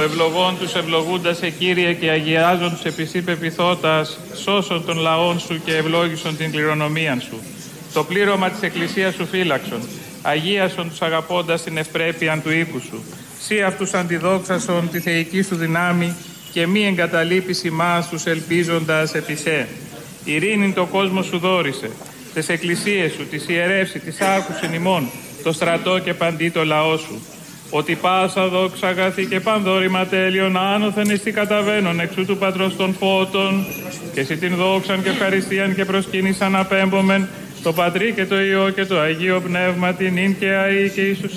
ευλογών τους ευλογούντας σε Κύριε και αγιάζον τους επισύ πεποιθώτας, σώσον των λαών σου και ευλόγησον την κληρονομίαν σου. Το πλήρωμα της Εκκλησίας σου φύλαξον, αγίασον τους αγαπώντας την ευπρέπειαν του οίκου σου. Σύ αυτούς αντιδόξασον τη θεϊκή σου δυνάμει και μη εγκαταλείπεις ημάς τους ελπίζοντας επισέ. Ειρήνην το κόσμο σου δόρισε, τες εκκλησίες σου, τις ιερεύσει, τις άκουσιν ημών, το στρατό και παντί το λαό σου. Ότι πάσα δόξα αγαθή και πανδόρημα τέλειον άνωθεν εις τη καταβαίνον εξού του Πατρός των Φώτων και εσύ την δόξαν και ευχαριστίαν και προσκύνησαν απέμπομεν το Πατρί και το Υιό και το Αγίο Πνεύμα την ίν και αεί και Ιησούς